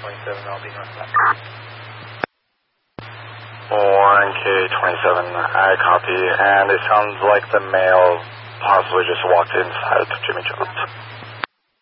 I'll be northbound. 1K27, I copy, and it sounds like the male possibly just walked inside Jimmy John's.